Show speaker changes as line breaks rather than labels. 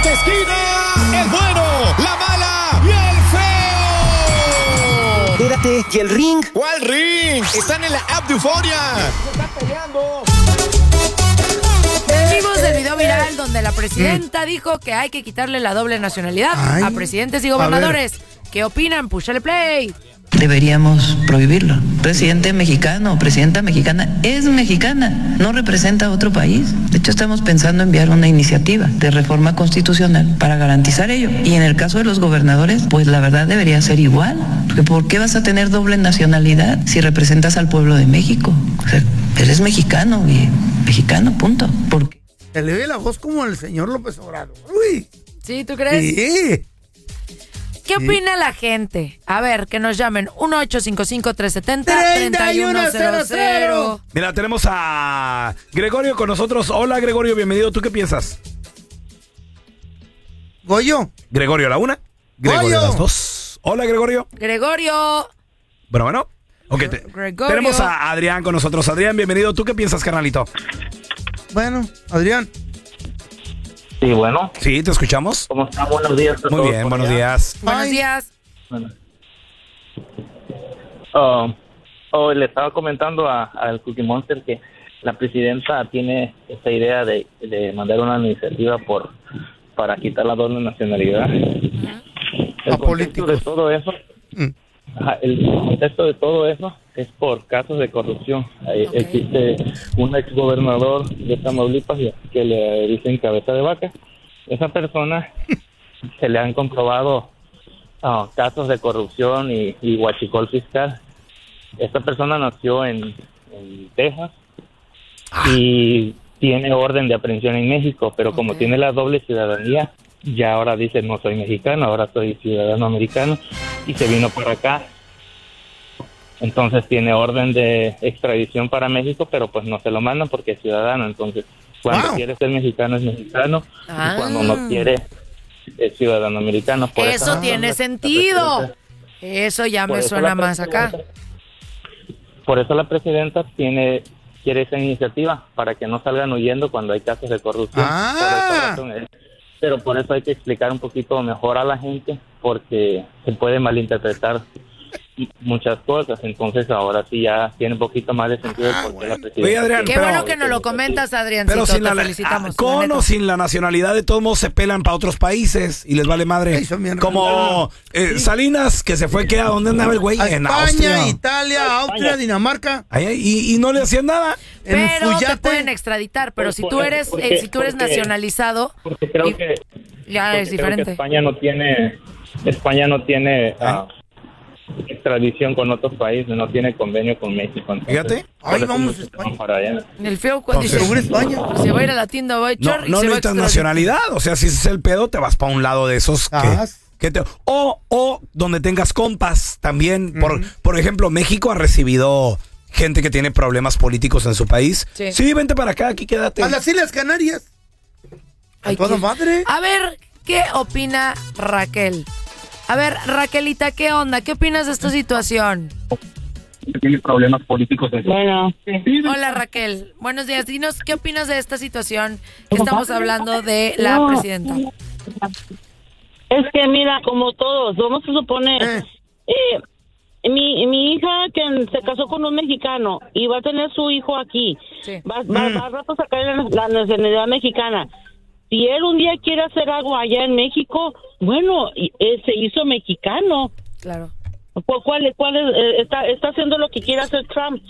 esta esquina, el bueno, la mala y el feo.
Espérate, ¿y el ring?
¿Cuál ring? Están en la app de Euforia.
Se está peleando.
Vimos el video viral donde la presidenta dijo que hay que quitarle la doble nacionalidad a presidentes y gobernadores. ¿Qué opinan? Púchale play.
Deberíamos prohibirlo. Presidente mexicano, presidenta mexicana es mexicana, no representa a otro país. De hecho, estamos pensando enviar una iniciativa de reforma constitucional para garantizar ello. Y en el caso de los gobernadores, pues la verdad debería ser igual. Porque ¿por qué vas a tener doble nacionalidad si representas al pueblo de México? O sea, eres mexicano y mexicano, punto. Porque
Se le ve la voz como el señor López Obrador. Uy.
¿Sí, tú crees?
Sí.
¿Qué opina la gente? A ver, que nos llamen 1-855-370-3100.
Mira, tenemos a Gregorio con nosotros. Hola, Gregorio, bienvenido. ¿Tú qué piensas?
Goyo.
Gregorio a la una, Gregorio a las dos. Hola, Gregorio.
Gregorio.
Bueno. Ok,
Gregorio.
tenemos a Adrián con nosotros. Adrián, bienvenido. ¿Tú qué piensas, carnalito?
Bueno, Adrián.
Sí, bueno.
Sí, ¿te escuchamos?
¿Cómo están? Buenos días a
Muy
todos
bien,
por
buenos
allá.
días.
Buenos días.
Bueno. Le estaba comentando al Cookie Monster que la presidenta tiene esta idea de mandar una iniciativa para quitar la doble nacionalidad. El contexto de todo eso, el contexto de todo eso es por casos de corrupción. Existe un exgobernador de Tamaulipas que le dicen cabeza de vaca. Esa persona se le han comprobado casos de corrupción y huachicol fiscal. Esta persona nació en Texas y tiene orden de aprehensión en México, pero como tiene la doble ciudadanía, ya ahora dice no soy mexicano, ahora soy ciudadano americano y se vino para acá. Entonces tiene orden de extradición para México, pero pues no se lo mandan porque es ciudadano. Entonces cuando quiere ser mexicano es mexicano y cuando no quiere es ciudadano americano. Por
eso tiene sentido. Eso ya me suena más acá.
Por eso la presidenta quiere esa iniciativa, para que no salgan huyendo cuando hay casos de corrupción. Pero por eso hay que explicar un poquito mejor a la gente, porque se puede malinterpretar muchas cosas. Entonces ahora sí ya tiene un poquito más de sentido porque la presidenta...
Oye, Adrián,
Qué bueno que nos lo comentas, Adriancito.
Pero sin
te felicitamos.
con o sin la nacionalidad, de todos modos se pelan para otros países y les vale madre. Como Salinas, que se fue, ¿a dónde andaba el güey? En
España,
Austria.
Italia, Austria, Dinamarca.
Y no le hacían nada.
Pero te pueden extraditar, pero si tú eres nacionalizado,
porque creo que
ya es diferente.
España no tiene extradición con otros países, no tiene convenio con México. Entonces,
fíjate.
Ahí vamos a España.
para allá.
El feo cuando dice,
España.
se va a ir a la tienda, va a echar y
No
se va a
necesitas
extraditar.
nacionalidad. O sea, si ese es el pedo, te vas para un lado de esos o donde tengas compas también. Por ejemplo, México ha recibido gente que tiene problemas políticos en su país. Sí, vente para acá, aquí quédate.
A las Islas Canarias.
Ay,
toda madre.
A ver, ¿qué opina Raquel? A ver, Raquelita, ¿qué onda? ¿Qué opinas de esta situación?
Tiene problemas políticos en su país.
Hola, Raquel. Buenos días. Dinos, ¿qué opinas de esta situación que estamos hablando de la presidenta?
Es que mira, como todos, vamos a suponer, mi hija que se casó con un mexicano y va a tener su hijo aquí, va a rato sacar la nacionalidad mexicana. Si él un día quiere hacer algo allá en México, bueno, se hizo mexicano.
Claro.
¿Cuál es? Está haciendo lo que quiere hacer Trump.